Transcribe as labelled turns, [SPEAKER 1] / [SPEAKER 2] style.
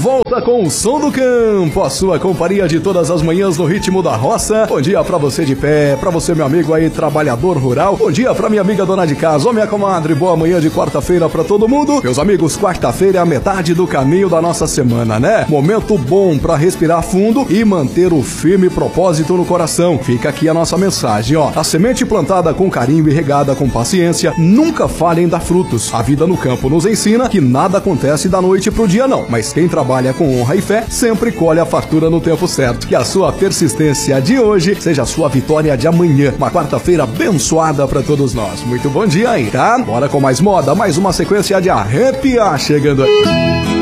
[SPEAKER 1] volta com o Som do Campo, a sua companhia de todas as manhãs no ritmo da roça. Bom dia pra você de pé, pra você, meu amigo aí, trabalhador rural. Bom dia pra minha amiga dona de casa, ô minha comadre, boa manhã de quarta-feira pra todo mundo. Meus amigos, quarta-feira é a metade do caminho da nossa semana, né? Momento bom pra respirar fundo e manter o firme propósito no coração. Fica aqui a nossa mensagem, ó. A semente plantada com carinho e regada com paciência nunca falha em dar frutos. A vida no campo nos ensina que nada acontece da noite pro dia não, mas quem trabalha com honra e fé sempre colhe a fartura no tempo certo. Que a sua persistência de hoje seja a sua vitória de amanhã. Uma quarta-feira abençoada pra todos nós. Muito bom dia aí, tá? Bora com mais moda, mais uma sequência de arrepiar chegando aí.